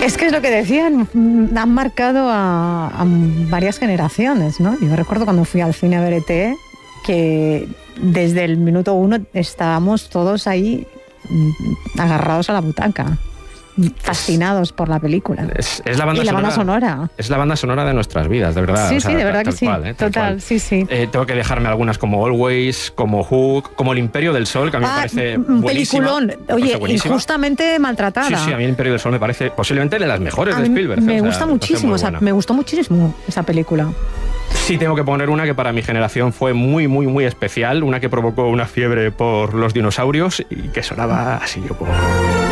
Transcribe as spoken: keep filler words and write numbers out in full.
Es que es lo que decían, han marcado a, a varias generaciones, ¿no? Yo recuerdo cuando fui al cine a ver E T, que desde el minuto uno estábamos todos ahí agarrados a la butaca, fascinados por la película. Es, es la banda, y la sonora, banda sonora. Es la banda sonora de nuestras vidas, de verdad. Sí, o sea, sí, de verdad tal, que sí. Cual, ¿eh? Total, cual. sí, sí. Eh, tengo que dejarme algunas como Always, como Hook, como El Imperio del Sol, que a mí ah, me parece un buenísima. peliculón. Me Oye, parece buenísima. injustamente maltratada. Sí, sí, a mí El Imperio del Sol me parece posiblemente de las mejores a de mí Spielberg. Me o sea, gusta me muchísimo, esa, me gustó muchísimo esa película. Sí, tengo que poner una que para mi generación fue muy, muy, muy especial, una que provocó una fiebre por los dinosaurios y que sonaba así como...